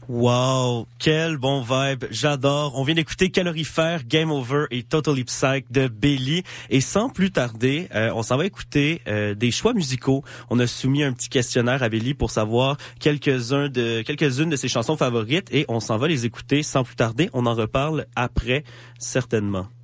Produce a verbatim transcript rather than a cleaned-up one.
Wow, quel bon vibe, j'adore. On vient d'écouter Calorifère, Game Over et Totally Psych de Belly. Et sans plus tarder, euh, on s'en va écouter euh, des choix musicaux. On a soumis un petit questionnaire à Belly pour savoir quelques-uns de quelques-unes de ses chansons favorites et on s'en va les écouter sans plus tarder. On en reparle après, certainement.